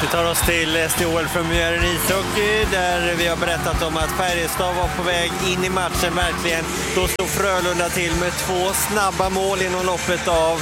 Vi tar oss till SDHL-premiären i ishockey där vi har berättat om att Färjestad var på väg in i matchen verkligen. Då stod Frölunda till med 2 snabba mål inom loppet av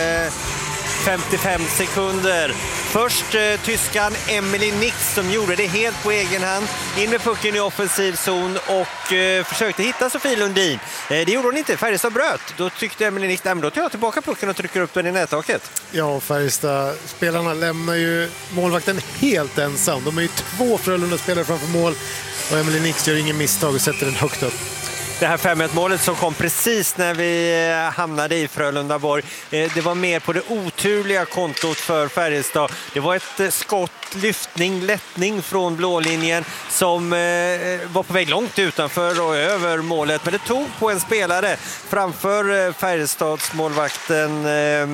55 sekunder. Först tyskan Emily Nix som gjorde det helt på egen hand. In med pucken i offensiv zon och försökte hitta Sofie Lundin. Det gjorde hon inte, Färjestad bröt. Då tyckte Emily Nix, då tar jag tillbaka pucken och trycker upp den i nättaket. Ja, Färjestad-spelarna lämnar ju målvakten helt ensam. De är ju 2 Frölunda-spelare framför mål och Emily Nix gör ingen misstag och sätter den högt upp. Det här 5-1-målet som kom precis när vi hamnade i Frölundaborg, det var mer på det oturliga kontot för Färjestad. Det var ett skott, lättning från blålinjen som var på väg långt utanför och över målet. Men det tog på en spelare framför Färjestads målvakten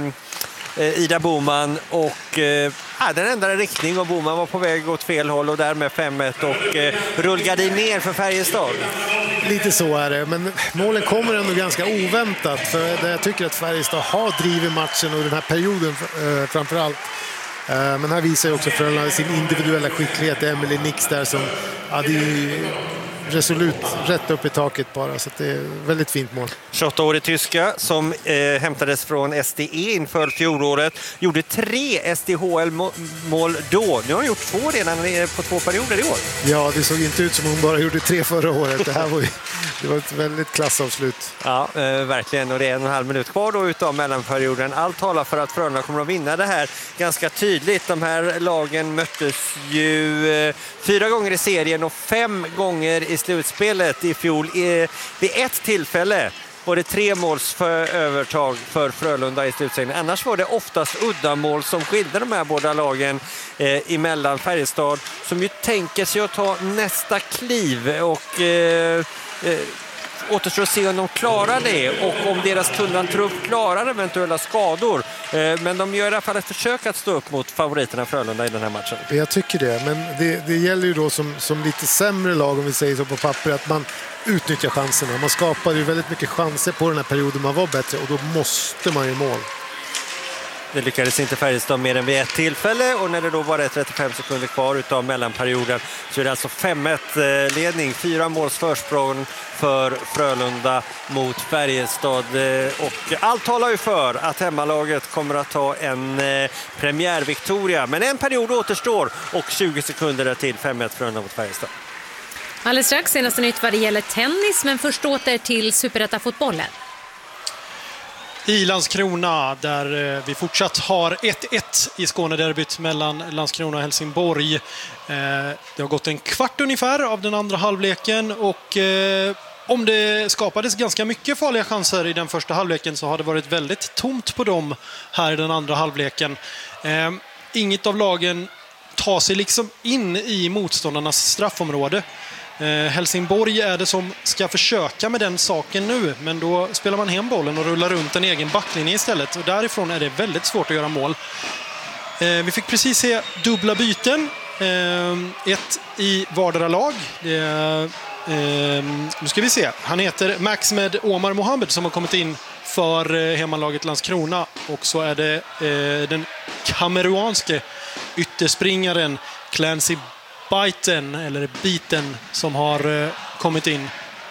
Ida Boman och den ändrade riktning och Boman var på väg åt fel håll och därmed 5-1 och rullade ner för Färjestad. Lite så är det, men målen kommer ändå ganska oväntat för jag tycker att Färjestad har drivit matchen och den här perioden framförallt. Men här visar ju också Frölunda sin individuella skicklighet. Emily Nix där som hade resolut rätt upp i taket bara, så det är väldigt fint mål. 28-årig tyska som hämtades från SDE inför fjolåret, gjorde 3 SDHL-mål då. Nu har hon gjort 2 redan på 2 perioder i år. Ja, det såg inte ut som hon bara gjorde 3 förra året. Det var ett väldigt klassavslut. Ja, verkligen. Och det är 1,5 minut kvar då utav mellanperioden. Allt talar för att Frölunda kommer att vinna det här ganska tydligt. De här lagen möttes ju 4 gånger i serien och 5 gånger i slutspelet i fjol. Vid ett tillfälle var det 3 måls övertag för Frölunda i slutserien. Annars var det oftast uddamål som skilde de här båda lagen emellan. Färjestad som ju tänker sig att ta nästa kliv och återstår att se om de klarar det och om deras trupp klarar eventuella skador. Men de gör i alla fall ett försök att stå upp mot favoriterna Frölunda i den här matchen. Jag tycker det, men det gäller ju då som lite sämre lag, om vi säger så på papper, att man utnyttjar chanserna. Man skapar ju väldigt mycket chanser på den här perioden man var bättre och då måste man ju mål. Det lyckades inte Färjestad mer än vid ett tillfälle och när det då var 35 sekunder kvar utav mellanperioden så är det alltså 5-1 ledning, 4 måls försprång för Frölunda mot Färjestad och allt talar ju för att hemmalaget kommer att ta en premiärviktoria, men en period återstår och 20 sekunder till 5-1 Frölunda mot Färjestad. Alldeles strax senaste nytt vad det gäller tennis, men först åter till Superettan-fotbollen. I Landskrona där vi fortsatt har 1-1 i Skånederbyt mellan Landskrona och Helsingborg. Det har gått en kvart ungefär av den andra halvleken och om det skapades ganska mycket farliga chanser i den första halvleken så har det varit väldigt tomt på dem här i den andra halvleken. Inget av lagen tar sig liksom in i motståndarnas straffområde. Helsingborg är det som ska försöka med den saken nu, men då spelar man hem bollen och rullar runt en egen backlinje istället och därifrån är det väldigt svårt att göra mål. Vi fick precis se dubbla byten, ett i vardera lag. Nu ska vi se, han heter Maxmed Omar Mohammed som har kommit in för hemmalaget Landskrona och så är det den kameruanske ytterspringaren Clancy Biten som har kommit in.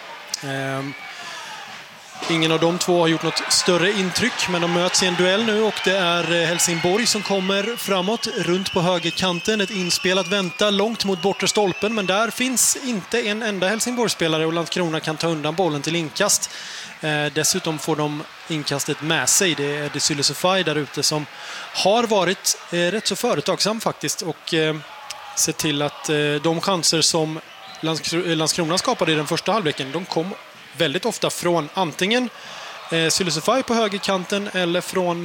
Ingen av de två har gjort något större intryck, men de möts i en duell nu och det är Helsingborg som kommer framåt runt på högerkanten. Ett inspel att vänta långt mot bortre stolpen, men där finns inte en enda Helsingborgsspelare och Landskrona kan ta undan bollen till inkast. Dessutom får de inkastet med sig. Det är Desile Sofai där ute som har varit rätt så företagsam faktiskt och se till att de chanser som Landskrona skapade i den första halvleken, de kom väldigt ofta från antingen Sylesofaj på högerkanten eller från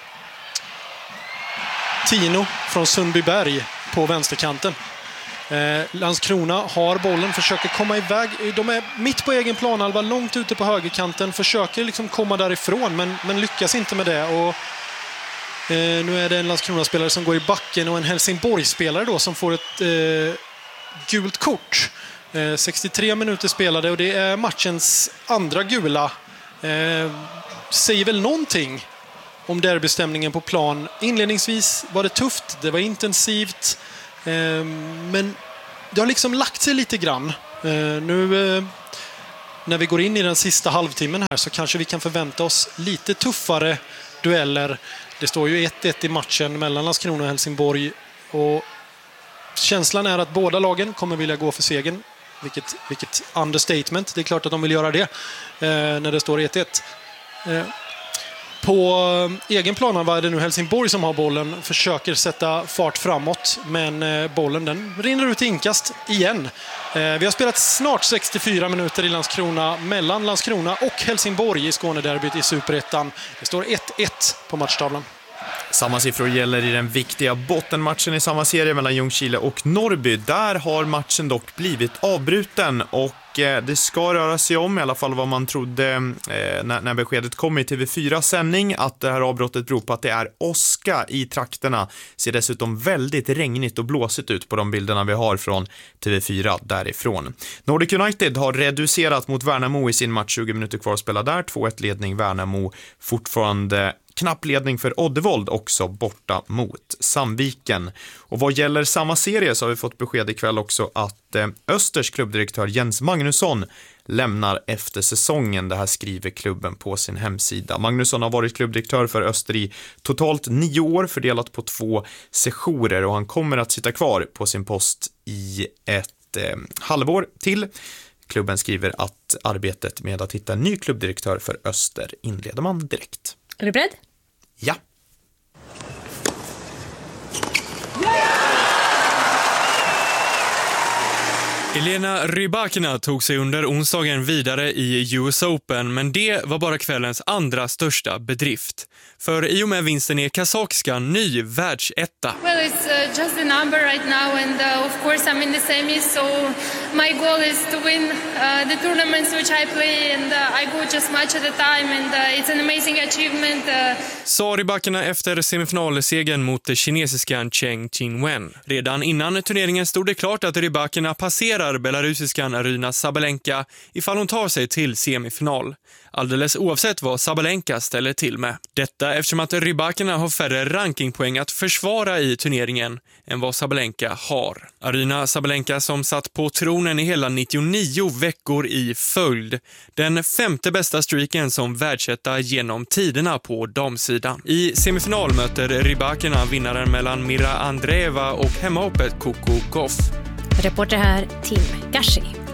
Tino från Sundbyberg på vänsterkanten. Landskrona har bollen, försöker komma iväg. De är mitt på egen planhalva, långt ute på högerkanten, försöker liksom komma därifrån men lyckas inte med det och nu är det en Landskrona-spelare som går i backen och en Helsingborg-spelare då som får ett gult kort. 63 minuter spelade och det är matchens andra gula. Säger väl någonting om derbystämningen på plan. Inledningsvis var det tufft, det var intensivt. Men det har liksom lagt sig lite grann. Nu när vi går in i den sista halvtimmen här så kanske vi kan förvänta oss lite tuffare dueller. Det står ju 1-1 i matchen mellan Landskrona och Helsingborg. Och känslan är att båda lagen kommer vilja gå för segern. Vilket understatement. Det är klart att de vill göra det när det står 1-1. På egen plan var det nu Helsingborg som har bollen, försöker sätta fart framåt, men bollen den rinner ut i inkast igen. Vi har spelat snart 64 minuter i Landskrona mellan Landskrona och Helsingborg i Skånederbyt i Superettan. Det står 1-1 på matchtavlan. Samma siffror gäller i den viktiga bottenmatchen i samma serie mellan Ljungskile och Norrby. Där har matchen dock blivit avbruten och det ska röra sig om, i alla fall vad man trodde när beskedet kom i TV4-sändning, att det här avbrottet beror på att det är åska i trakterna. Ser dessutom väldigt regnigt och blåsigt ut på de bilderna vi har från TV4 därifrån. Nordic United har reducerat mot Värnamo i sin match, 20 minuter kvar att spela där. 2-1 ledning Värnamo, fortfarande knapp ledning för Oddevold också borta mot Sandviken. Och vad gäller samma serie så har vi fått besked ikväll också att Östers klubbdirektör Jens Magnusson lämnar efter säsongen. Det här skriver klubben på sin hemsida. Magnusson har varit klubbdirektör för Öster i totalt 9 år, fördelat på 2 sessioner, och han kommer att sitta kvar på sin post i ett halvår till. Klubben skriver att arbetet med att hitta en ny klubbdirektör för Öster inleder man direkt. Är du beredd? Ja. Elena Rybakina tog sig under onsdagen vidare i US Open, men det var bara kvällens andra största bedrift. För i och med vinsten är kazakskan ny världsetta. Well, it's just a number right now, and of course I'm in the semis, so my goal is to win the tournaments which I play, and I go just much at a time, and it's an amazing achievement. Sa Rybakina efter semifinalsegern mot kinesiskan Cheng Qinwen. Redan innan turneringen stod det klart att Rybakina passerar belarusiskan Aryna Sabalenka ifall hon tar sig till semifinal. Alldeles oavsett vad Sabalenka ställer till med. Detta eftersom att Rybakina har färre rankingpoäng att försvara i turneringen än vad Sabalenka har. Aryna Sabalenka som satt på tronen i hela 99 veckor i följd. Den 5:e bästa streaken som världsetta genom tiderna på damsidan. I semifinal möter Rybakina vinnaren mellan Mira Andreeva och hemmahoppet Coco Gauff. Reporter här, Tim Gashi.